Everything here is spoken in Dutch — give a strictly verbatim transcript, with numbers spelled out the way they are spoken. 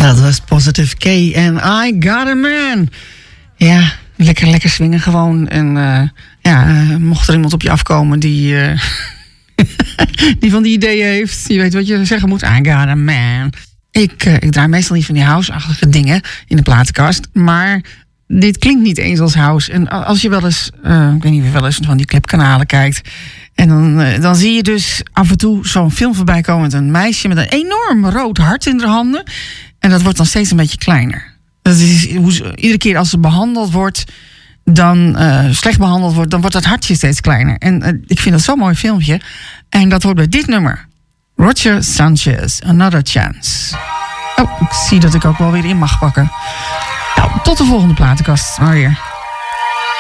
Dat was Positive K en I Got a Man. Ja, lekker, lekker swingen gewoon. En uh, ja, uh, mocht er iemand op je afkomen die, uh, die van die ideeën heeft. Je weet wat je zeggen moet. I got a man. Ik, uh, ik draai meestal niet van die house-achtige dingen in de platenkast. Maar dit klinkt niet eens als house. En als je wel eens, uh, ik weet niet of je wel eens van die clipkanalen kijkt. En dan, uh, dan zie je dus af en toe zo'n film voorbij komen met een meisje met een enorm rood hart in haar handen. En dat wordt dan steeds een beetje kleiner. Dat is hoe ze, iedere keer als ze behandeld wordt, dan uh, slecht behandeld wordt, dan wordt dat hartje steeds kleiner. En uh, ik vind dat zo'n mooi filmpje. En dat hoort bij dit nummer. Roger Sanchez, Another Chance. Oh, ik zie dat ik ook wel weer in mag pakken. Nou, tot de volgende platenkast maar weer.